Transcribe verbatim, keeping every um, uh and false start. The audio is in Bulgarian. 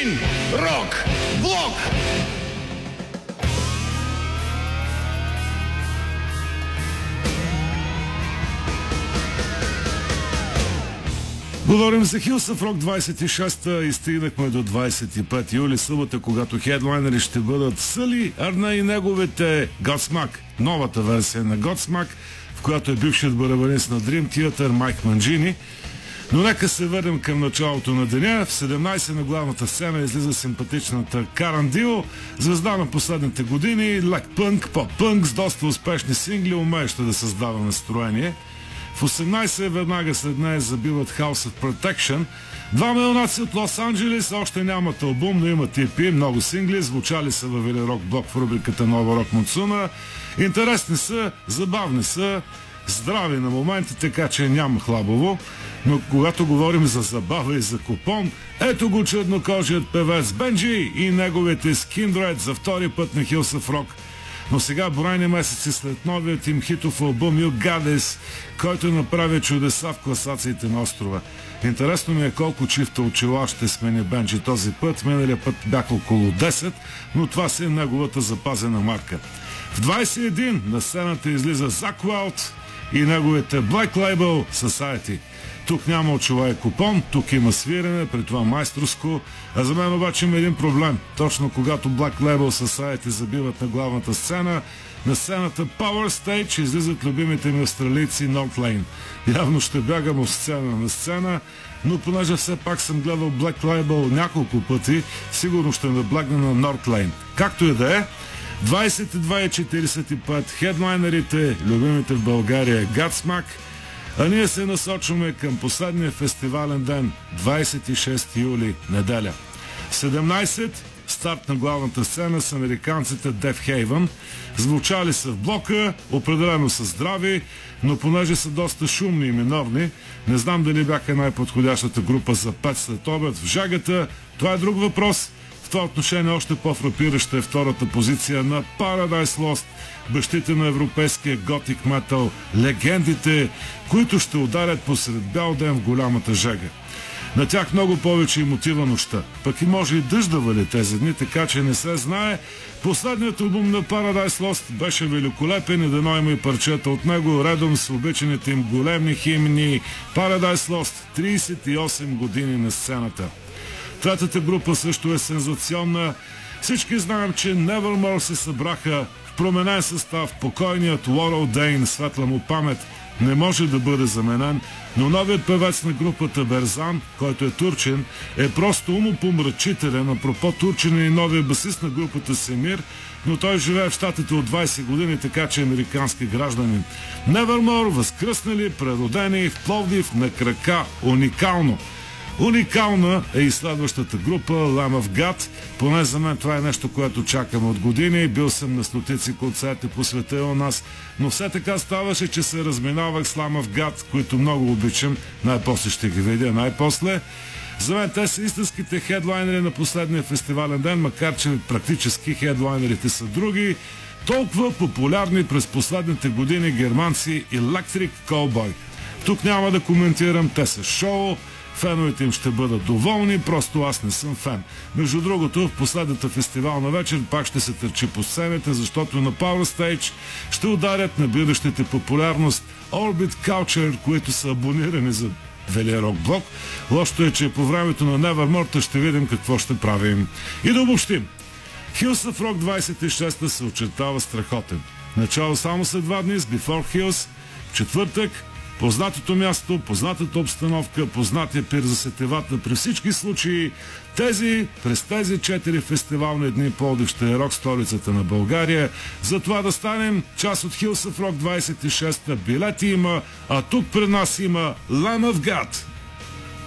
един рок блок. Говорим за Hills of Rock двайсет и шеста и стигнахме до двайсет и пети юли, събота, когато хедлайнери ще бъдат Съли Арна и неговите Godsmack, новата версия на Godsmack, в която е бившият барабанист на Dream Theater Майк Манджини. Но нека се върнем към началото на деня. В седемнайсет на главната сцена излиза симпатичната Каран Дио, звезда на последните години, лек пънк, поп-пънк с доста успешни сингли, умееща да създава настроение. В осемнайсет веднага след нея забиват House of Protection. Два мелнаци от Лос-Анджелес още нямат албум, но имат и пи, много сингли, звучали са във Вили Рок Блок в рубриката Нова Рок Монсуна. Интересни са, забавни са, здрави на моменти, така че няма хлабово. Но когато говорим за забава и за купон, ето го чуднокожият певец Бенджи и неговите Skindred за втори път на Hills of Rock. Но сега, броени месеци след новият им хитов албум You Got This, който направи чудеса в класациите на острова. Интересно ми е колко чифта очила ще смени Бенджи този път. Миналия път бях около десет, но това си е неговата запазена марка. В двайсет и един на сцената излиза Зак Уайлд и неговите Black Label Society. Тук няма очила и купон, тук има свирене, при това майсторско, а за мен обаче има един проблем. Точно когато Black Label Society забиват на главната сцена, на сцената Power Stage излизат любимите ми австралийци North Lane. Явно ще бягам от сцена на сцена, но понеже все пак съм гледал Black Label няколко пъти, сигурно ще наблегна на North Lane. Както и да е, двайсет и два и четирийсет и пет хедлайнерите, любимите в България Godsmack, а ние се насочваме към последния фестивален ден, двайсет и шести юли, неделя. седемнайсет старт на главната сцена с американците Death Haven. Звучали са в блока, определено са здрави, но понеже са доста шумни и минорни, не знам дали бяха най-подходящата група за пет след обед в жагата. Това е друг въпрос. В това отношение още по-фрапираща е втората позиция на Paradise Lost, бащите на европейския готик метал, легендите, които ще ударят посред бял ден в голямата жага. На тях много повече и мотива нощта. Пък и може и дъжд да вали тези дни, така че не се знае. Последният албум на Paradise Lost беше великолепен и дано има и парчета от него, редом с обичаните им големи химни. Paradise Lost, трийсет и осем години на сцената. Третата група също е сензационна. Всички знаем, че Nevermore се събраха в променен състав. Покойният Лорел Дейн, светла му памет, не може да бъде заменен, но новият певец на групата Берзан, който е турчин, е просто умопомрачителен. Апропо, турчин е и новия басист на групата Семир, но той живее в щатите от двайсет години, така че е американски гражданин. Nevermore, възкръснали, преродени в Пловдив на крака. Уникално! Уникална е и следващата група Lamb of God. Поне за мен това е нещо, което чакам от години. Бил съм на стотици концерти по света и у нас, но все така ставаше, че се разминавах с Lamb of God, които много обичам. Най-после ще ги видя, най-после. За мен те са истинските хедлайнери на последния фестивален ден, макар че практически хедлайнерите са други. Толкова популярни през последните години германци Electric Cowboy. Тук няма да коментирам, те са шоу. Феновете им ще бъдат доволни, просто аз не съм фен. Между другото, в последната фестивална вечер пак ще се търчи по сцените, защото на Power Stage ще ударят набиращите популярност Orbit Culture, които са абонирани за Велия Рок Блок. Лошото е, че по времето на Nevermore ще видим какво ще правим. И да обобщим. Hills of Rock двайсет и шеста се очертава страхотен. Начало само след два дни с Before Hills, в четвъртък познатото място, познатата обстановка, познатия пир за сетивата. При всички случаи тези, през тези четири фестивални дни Пловдив ще е рок столицата на България. Затова да станем част от Hills of Rock двайсет и шеста. Билети има, а тук при нас има Lamb of God.